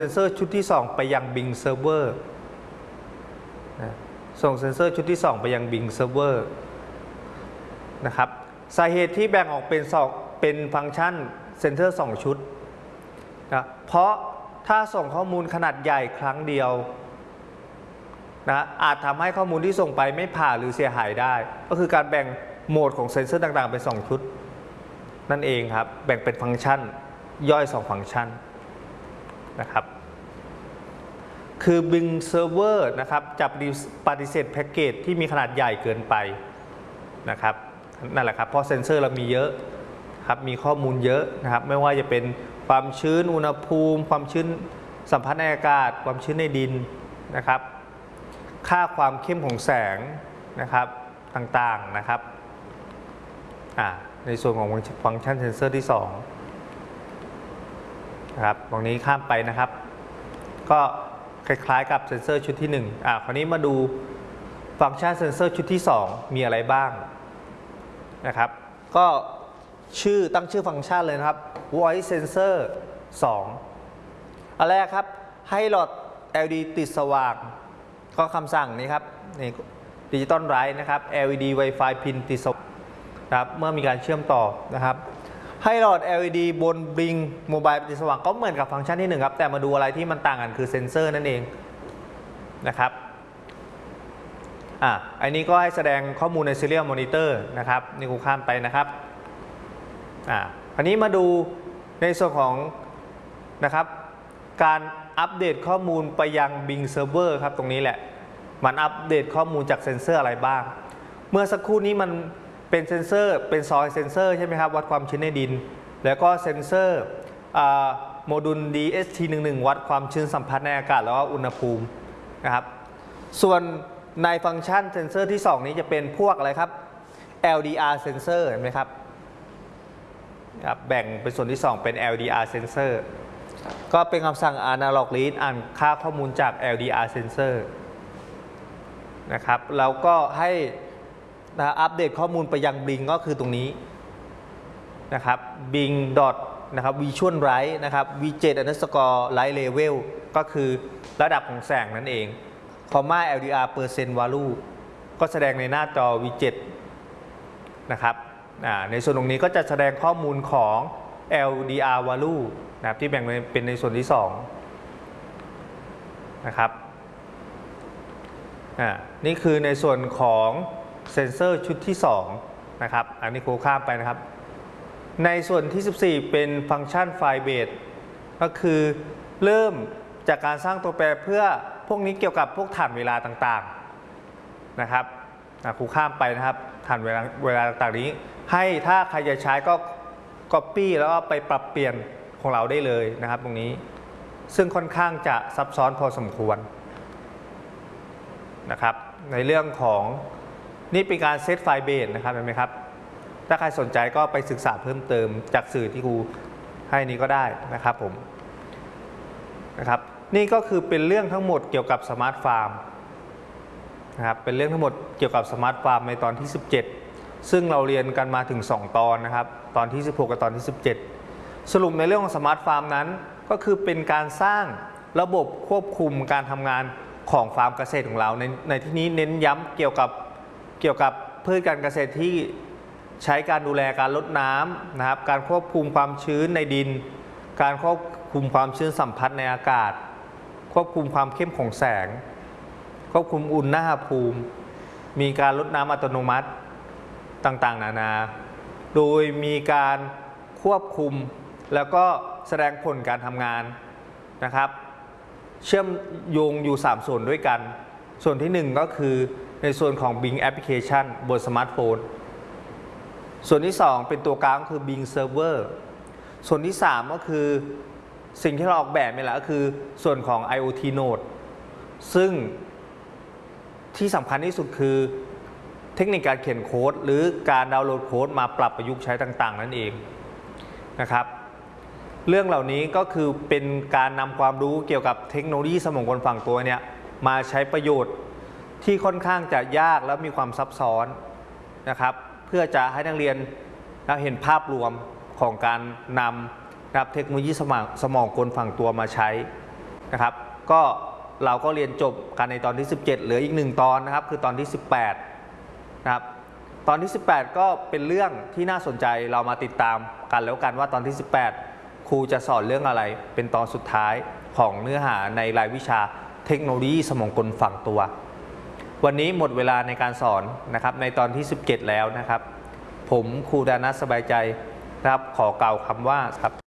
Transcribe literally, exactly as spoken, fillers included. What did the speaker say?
เซนเซอร์ชุดที่สองไปยัง Bing Server นะส่งเซนเซอร์ชุดที่สองไปยัง Bing Server นะครับสาเหตุที่แบ่งออกเป็นสองเป็นฟังก์ชันเซนเซอร์สองชุดนะเพราะถ้าส่งข้อมูลขนาดใหญ่ครั้งเดียวนะอาจทำให้ข้อมูลที่ส่งไปไม่ผ่านหรือเสียหายได้ก็คือการแบ่งโหมดของเซนเซอร์ต่างๆเป็นสองชุดนั่นเองครับแบ่งเป็นฟังก์ชันย่อยสองฟังก์ชันนะครับคือ Bing Server นะครับจะปฏิเสธแพ็กเกจที่มีขนาดใหญ่เกินไปนะครับนั่นแหละครับเพราะเซนเซอร์เรามีเยอะครับมีข้อมูลเยอะนะครับไม่ว่าจะเป็นความชื้นอุณหภูมิความชื้นสัมผัสในอากาศความชื้นในดินนะครับค่าความเข้มของแสงนะครับต่างๆนะครับอ่าในส่วนของฟังก์ชันเซนเซอร์ที่สองนะครับตรงนี้ข้ามไปนะครับก็คล้ายๆกับเซนเซอร์ชุดที่หนึ่งอ่าคราวนี้มาดูฟังก์ชันเซนเซอร์ชุดที่สองมีอะไรบ้างนะครับก็ชื่อตั้งชื่อฟังก์ชันเลยนะครับ Voice Sensor สองอันแรกครับให้หลอด แอล อี ดี ติดสว่างก็คำสั่งนี้ครับนี่ดิจิตอลไรท์นะครับ แอล อี ดี Wi-Fi Pin ติดสว่างครับเมื่อมีการเชื่อมต่อนะครับให้หลอด แอล อี ดี บน Bing Mobile ติดสว่างก็เหมือนกับฟังก์ชันที่หนึ่งครับแต่มาดูอะไรที่มันต่างกันคือเซนเซอร์นั่นเองนะครับอ่ะอันนี้ก็ให้แสดงข้อมูลใน Serial Monitor นะครับนี่กูข้ามไปนะครับอ่ะคราวนี้มาดูในส่วนของนะครับการอัปเดตข้อมูลไปยัง Bing Server ครับตรงนี้แหละมันอัปเดตข้อมูลจากเซนเซอร์อะไรบ้างเมื่อสักครู่นี้มันเป็นเซนเซอร์เป็นซอยเซนเซอร์ใช่ไหมครับวัดความชื้นในดินแล้วก็เซนเซอร์โมดูล ดี เอส ที หนึ่งสิบเอ็ด วัดความชื้นสัมผัสในอากาศแล้วก็อุณหภูมินะครับส่วนในฟังก์ชันเซนเซอร์ที่สองนี้จะเป็นพวกอะไรครับ แอล ดี อาร์ Sensor เห็นไหมครับแบ่งเป็นส่วนที่สองเป็น แอล ดี อาร์ Sensor ก็เป็นคำสั่ง Analog Read อ่านค่าข้อมูลจาก แอล ดี อาร์ Sensor นะครับแล้วก็ให้นะอัปเดตข้อมูลไปยัง Bing ก็คือตรงนี้นะครับ Bing นะครับ Visual Light นะครับ วี เจ็ด underscore light level ก็คือระดับของแสงนั่นเองคอมมา แอล ดี อาร์ percent value ก็แสดงในหน้าจอ วี เจ็ด นะครับในส่วนตรงนี้ก็จะแสดงข้อมูลของ แอล ดี อาร์ value นะครับที่แบ่งเป็นในส่วนที่สองนะครับนี่คือในส่วนของเซนเซอร์ชุดที่สองนะครับอันนี้โค้ข้ามไปนะครับในส่วนที่สิบสี่เป็นฟังก์ชันไฟล์เบสก็คือเริ่มจากการสร้างตัวแปรเพื่อพวกนี้เกี่ยวกับพวกฐานเวลาต่างๆนะครับครูข้ามไปนะครับฐานเวลาเวลาต่างๆนี้ให้ถ้าใครจะใช้ก็ Copy แล้วก็ไปปรับเปลี่ยนของเราได้เลยนะครับตรงนี้ซึ่งค่อนข้างจะซับซ้อนพอสมควรนะครับในเรื่องของนี่เป็นการเซตไฟล์เบสนะครับเห็นไหมครับถ้าใครสนใจก็ไปศึกษาเพิ่มเติมจากสื่อที่ครูให้นี้ก็ได้นะครับผมนะครับนี่ก็คือเป็นเรื่องทั้งหมดเกี่ยวกับสมาร์ทฟาร์มนะครับเป็นเรื่องทั้งหมดเกี่ยวกับสมาร์ทฟาร์มในตอนที่สิบเจ็ดซึ่งเราเรียนกันมาถึงสองตอนนะครับตอนที่สิบหกกับตอนที่สิบเจ็ดสรุปในเรื่องของสมาร์ทฟาร์มนั้นก็คือเป็นการสร้างระบบควบคุมการทำงานของฟาร์มเกษตรของเราในในที่นี้เน้นย้ำเกี่ยวกับเกี่ยวกับพืชการเกษตรที่ใช้การดูแลการลดน้ำนะครับการควบคุมความชื้นในดินการควบคุมความชื้นสัมผัสในอากาศควบคุมความเข้มของแสงควบคุมอุณหภูมิมีการลดน้ำอัตโนมัติต่างๆนานาโดยมีการควบคุมแล้วก็แสดงผลการทำงานนะครับเชื่อมโยงอยู่สามส่วนด้วยกันส่วนที่หนึ่งก็คือในส่วนของ Bing Application บนสมาร์ทโฟนส่วนที่สองเป็นตัวกลางก็คือ Bing Server ส่วนที่สามก็คือสิ่งที่เราออกแบบนี่แหละก็คือส่วนของ ไอ โอ ที Node ซึ่งที่สำคัญที่สุดคือเทคนิคการเขียนโค้ดหรือการดาวน์โหลดโค้ดมาปรับประยุกต์ใช้ต่างๆนั่นเองนะครับเรื่องเหล่านี้ก็คือเป็นการนำความรู้เกี่ยวกับเทคโนโลยีสมองกลฝั่งตัวเนี่ยมาใช้ประโยชน์ที่ค่อนข้างจะยากและมีความซับซ้อนนะครับเพื่อจะให้นักเรียนเห็นภาพรวมของการนำเทคโนโลยีสมองสมองกลฝั่งตัวมาใช้นะครับก็เราก็เรียนจบกันในตอนที่สิบเจ็ดเหลืออีกหนึ่งตอนนะครับคือตอนที่สิบแปดนะครับตอนที่สิบแปดก็เป็นเรื่องที่น่าสนใจเรามาติดตามกันแล้วกันว่าตอนที่สิบแปดครูจะสอนเรื่องอะไรเป็นตอนสุดท้ายของเนื้อหาในรายวิชาเทคโนโลยีสมองกลฝังตัววันนี้หมดเวลาในการสอนนะครับในตอนที่สิบเจ็ดแล้วนะครับผมครูดานัทสบายใจนะครับขอกล่าวคำว่าครับ